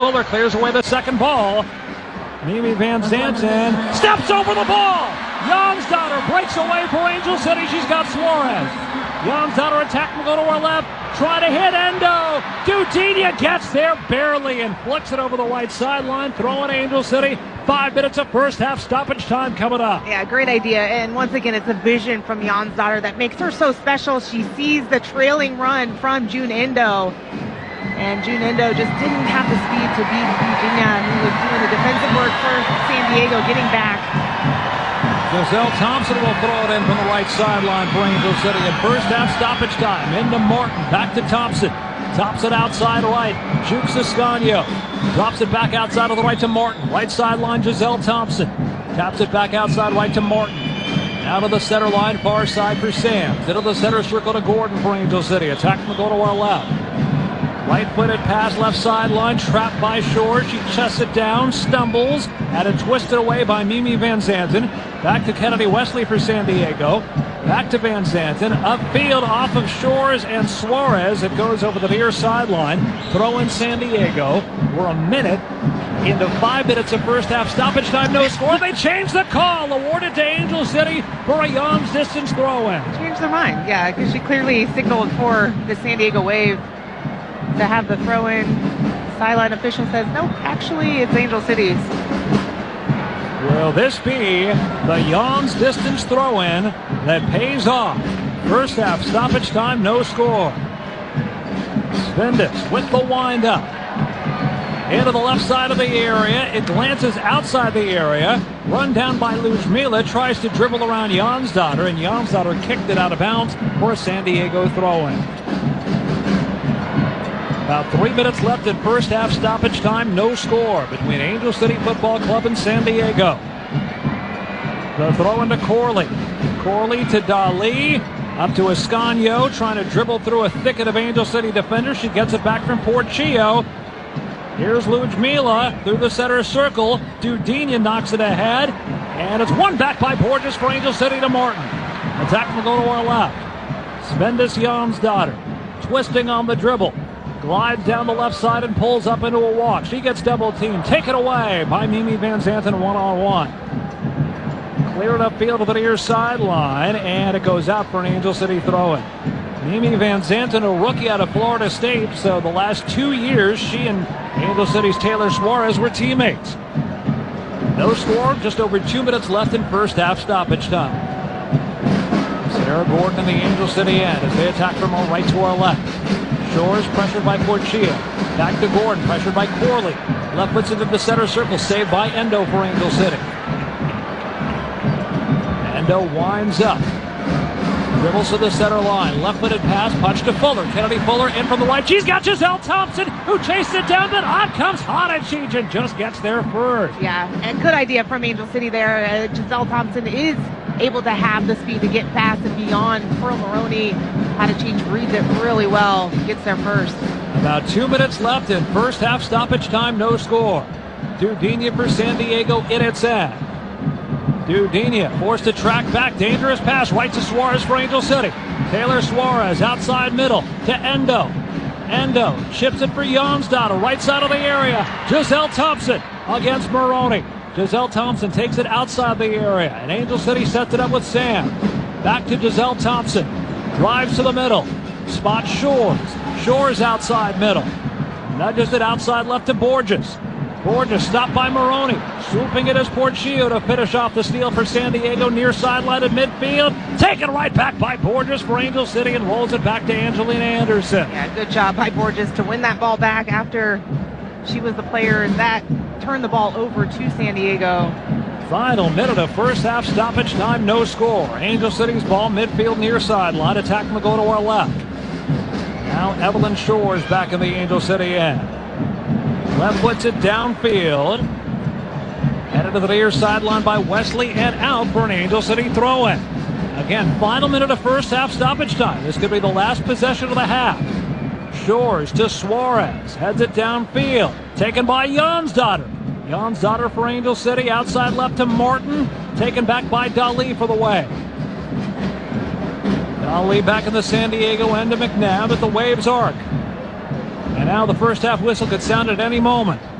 Fuller clears away the second ball. Mimi Van Zanten steps over the ball. Jonsdottir breaks away for Angel City. She's got Suarez. Jonsdottir attacking, go to her left. Try to hit Endo. Dudinha gets there barely and flicks it over the right sideline. Throwing Angel City. 5 minutes of first half stoppage time coming up. Yeah, great idea. And once again, it's a vision from Jonsdottir that makes her so special. She sees the trailing run from June Endo. And June Endo just didn't have the speed to beat Dudinha, who was doing the defensive work for San Diego, getting back. Giselle Thompson will throw it in from the right sideline for Angel City at first half stoppage time. Into Martin, back to Thompson. Thompson outside right, jukes Ascanio. Drops it back outside of the right to Martin. Right sideline, Giselle Thompson. Taps it back outside right to Martin. Out of the center line, far side for Sams. Into the center circle to Gordon for Angel City. Attack from the goal to our left. Right-footed pass, left sideline, trapped by Shore. She chests it down, stumbles, had it twisted away by Mimi Van Zanten. Back to Kennedy Wesley for San Diego. Back to Van Zanten, upfield off of Shores and Suarez. It goes over the near sideline. Throw in San Diego. We're a minute into 5 minutes of first half stoppage time. No score. They changed the call. Awarded to Angel City for a Young's distance throw-in. Changed their mind, yeah, because she clearly signaled for the San Diego Wave to have the throw-in. Sideline official says, nope, actually it's Angel City's. Will this be the Young's distance throw-in that pays off? First half stoppage time, no score. Svendis with the wind-up. Into the left side of the area. It glances outside the area. Run down by Luzmila. Tries to dribble around Jonsdottir, and Jonsdottir kicked it out of bounds for a San Diego throw-in. About 3 minutes left in first half stoppage time. No score between Angel City Football Club and San Diego. The throw into Corley. Corley to Dali. Up to Ascanio. Trying to dribble through a thicket of Angel City defenders. She gets it back from Porchio. Here's Luzmila through the center circle. Dudinha knocks it ahead. And it's won back by Borges for Angel City to Martin. Attack will go to our left. Svendis Jonsdottir. Twisting on the dribble. Glides down the left side and pulls up into a walk. She gets double teamed. Taken away by Mimi Van Zanten one-on-one. Cleared upfield to the near sideline, and it goes out for an Angel City throw-in. Mimi Van Zanten, a rookie out of Florida State, so the last 2 years she and Angel City's Taylor Suarez were teammates. No score, just over 2 minutes left in first half stoppage time. Sarah Gordon in the Angel City end as they attack from our right to our left. Shores pressured by Porchia. Back to Gordon, pressured by Corley. Left puts it into the center circle, saved by Endo for Angel City. Endo winds up. Dribbles to the center line. Left-footed pass, punch to Fuller. Kennedy Fuller in from the right. She's got Giselle Thompson, who chased it down, but on comes Honicic and just gets there first. Yeah, and good idea from Angel City there. Giselle Thompson is able to have the speed to get fast and beyond. Pearl Maroney Honicic reads it really well. Gets there first. About 2 minutes left in first half stoppage time, no score. Dudinha for San Diego in its end. Dudinha forced to track back. Dangerous pass right to Suarez for Angel City. Taylor Suarez outside middle to Endo. Endo chips it for Jonsdottir. Right side of the area. Giselle Thompson against Maroney. Giselle Thompson takes it outside the area. And Angel City sets it up with Sam. Back to Giselle Thompson. Drives to the middle. Spots Shores. Shores outside middle. Nudges it outside left to Borges. Borges stopped by Maroney. Swooping it is Porchio to finish off the steal for San Diego near sideline at midfield. Taken right back by Borges for Angel City and rolls it back to Angelina Anderson. Yeah, good job by Borges to win that ball back after she was the player that turned the ball over to San Diego. Final minute of first half stoppage time, no score. Angel City's ball midfield near sideline. Attack will go to our left. Now Evelyn Shores back in the Angel City end. Left puts it downfield. Headed to the near sideline by Wesley and out for an Angel City throw-in. Again, final minute of first half stoppage time. This could be the last possession of the half. Shores to Suarez. Heads it downfield. Taken by Jonsdottir. Jonsdottir for Angel City. Outside left to Martin. Taken back by Dali for the way. Dali back in the San Diego end to McNabb at the Waves arc. And now the first half whistle could sound at any moment.